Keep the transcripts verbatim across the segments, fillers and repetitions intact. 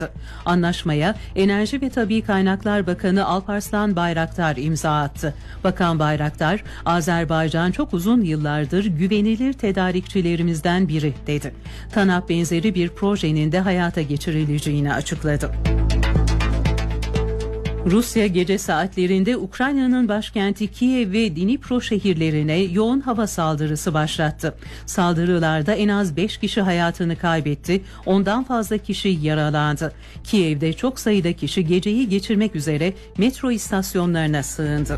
Anlaşmaya Enerji ve Tabii Kaynaklar Bakanı Alparslan Bayraktar imza attı. Bakan Bayraktar, Azerbaycan çok uzun yıllardır güvenilir tedarikçilerimizden biri dedi. TANAP benzeri bir projenin de hayata geçirileceğini açıkladı. Rusya gece saatlerinde Ukrayna'nın başkenti Kiev ve Dnipro şehirlerine yoğun hava saldırısı başlattı. Saldırılarda en az beş kişi hayatını kaybetti, ondan fazla kişi yaralandı. Kiev'de çok sayıda kişi geceyi geçirmek üzere metro istasyonlarına sığındı.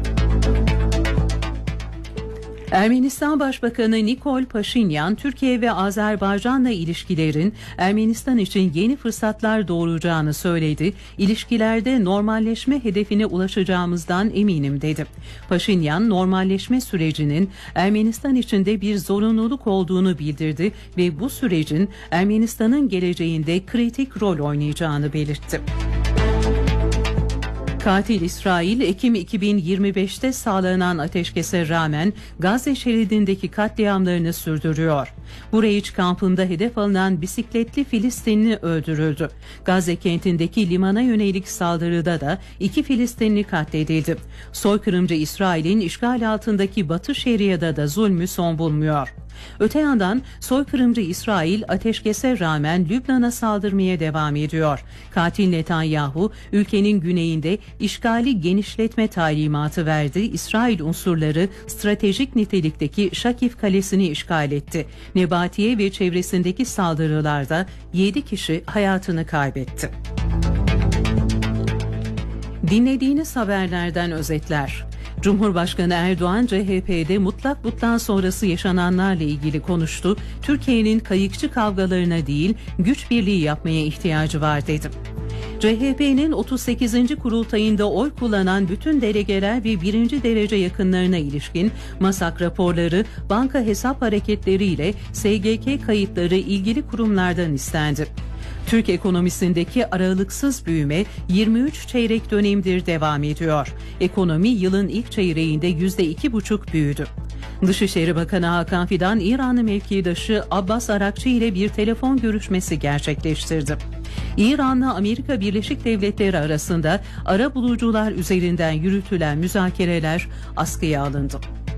Ermenistan Başbakanı Nikol Paşinyan, Türkiye ve Azerbaycan'la ilişkilerin Ermenistan için yeni fırsatlar doğuracağını söyledi. İlişkilerde normalleşme hedefine ulaşacağımızdan eminim dedi. Paşinyan, normalleşme sürecinin Ermenistan için de bir zorunluluk olduğunu bildirdi ve bu sürecin Ermenistan'ın geleceğinde kritik rol oynayacağını belirtti. Katil İsrail, Ekim iki bin yirmi beşte sağlanan ateşkese rağmen Gazze şeridindeki katliamlarını sürdürüyor. Bureyiç kampında hedef alınan bisikletli Filistinli öldürüldü. Gazze kentindeki limana yönelik saldırıda da iki Filistinli katledildi. Soykırımcı İsrail'in işgal altındaki Batı Şeria'da da zulmü son bulmuyor. Öte yandan soykırımcı İsrail ateşkese rağmen Lübnan'a saldırmaya devam ediyor. Katil Netanyahu ülkenin güneyinde işgali genişletme talimatı verdi. İsrail unsurları stratejik nitelikteki Şakif Kalesi'ni işgal etti. Nebatiye ve çevresindeki saldırılarda yedi kişi hayatını kaybetti. Dinlediğiniz haberlerden özetler. Cumhurbaşkanı Erdoğan, C H P'de mutlak butlan sonrası yaşananlarla ilgili konuştu. Türkiye'nin kayıkçı kavgalarına değil, güç birliği yapmaya ihtiyacı var dedi. C H P'nin otuz sekizinci kurultayında oy kullanan bütün delegeler ve birinci derece yakınlarına ilişkin MASAK raporları, banka hesap hareketleriyle S G K kayıtları ilgili kurumlardan istendi. Türk ekonomisindeki aralıksız büyüme yirmi üç çeyrek dönemdir devam ediyor. Ekonomi yılın ilk çeyreğinde yüzde iki buçuk büyüdü. Dışişleri Bakanı Hakan Fidan, İranlı mevkidaşı Abbas Arakçı ile bir telefon görüşmesi gerçekleştirdi. İran'la Amerika Birleşik Devletleri arasında arabulucular üzerinden yürütülen müzakereler askıya alındı.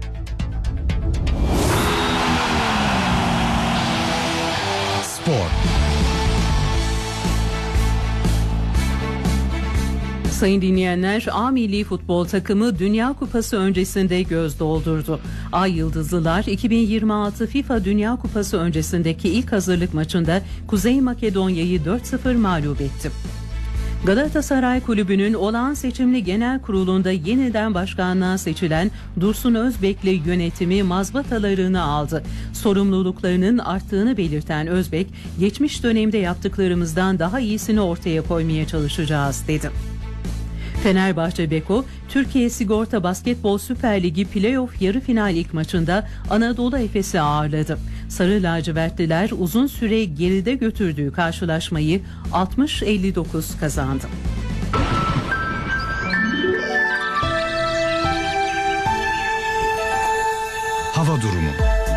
Spor. Sayın dinleyenler, A Milli Futbol Takımı Dünya Kupası öncesinde göz doldurdu. Ay Yıldızlılar iki bin yirmi altı FIFA Dünya Kupası öncesindeki ilk hazırlık maçında Kuzey Makedonya'yı dört sıfır mağlup etti. Galatasaray Kulübü'nün olağan seçimli genel kurulunda yeniden başkanlığa seçilen Dursun Özbek'le yönetimi mazbatalarını aldı. Sorumluluklarının arttığını belirten Özbek, geçmiş dönemde yaptıklarımızdan daha iyisini ortaya koymaya çalışacağız dedi. Fenerbahçe Beko, Türkiye Sigorta Basketbol Süper Ligi Playoff yarı final ilk maçında Anadolu Efes'i ağırladı. Sarı lacivertliler uzun süre geride götürdüğü karşılaşmayı altmış elli dokuz kazandı. Hava durumu.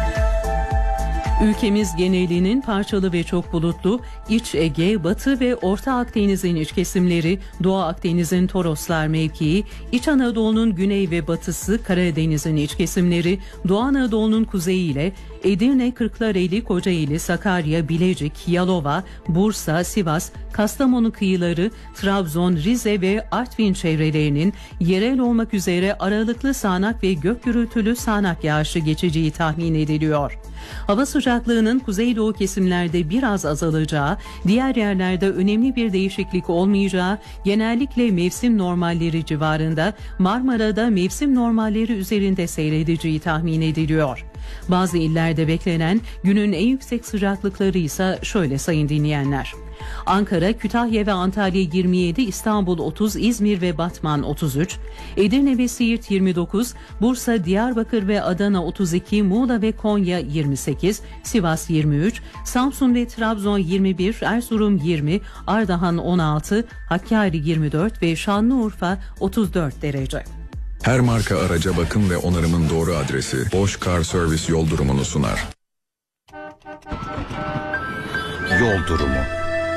Ülkemiz genelinin parçalı ve çok bulutlu, İç Ege, Batı ve Orta Akdeniz'in iç kesimleri, Doğu Akdeniz'in Toroslar mevkii, İç Anadolu'nun güney ve batısı, Karadeniz'in iç kesimleri, Doğu Anadolu'nun kuzeyi ile Edirne, Kırklareli, Kocaeli, Sakarya, Bilecik, Yalova, Bursa, Sivas, Kastamonu kıyıları, Trabzon, Rize ve Artvin çevrelerinin yerel olmak üzere aralıklı sağanak ve gök gürültülü sağanak yağışı geçeceği tahmin ediliyor. Hava sıcaklığının kuzeydoğu kesimlerde biraz azalacağı, diğer yerlerde önemli bir değişiklik olmayacağı, genellikle mevsim normalleri civarında, Marmara'da mevsim normalleri üzerinde seyredeceği tahmin ediliyor. Bazı illerde beklenen günün en yüksek sıcaklıkları ise şöyle sayın dinleyenler. Ankara, Kütahya ve Antalya yirmi yedi, İstanbul otuz, İzmir ve Batman otuz üç, Edirne ve Siirt yirmi dokuz, Bursa, Diyarbakır ve Adana otuz iki, Muğla ve Konya yirmi sekiz, Sivas yirmi üç, Samsun ve Trabzon yirmi bir, Erzurum yirmi, Ardahan on altı, Hakkari yirmi dört ve Şanlıurfa otuz dört derece. Her marka araca bakım ve onarımın doğru adresi Bosch Car Service yol durumunu sunar. Yol durumu.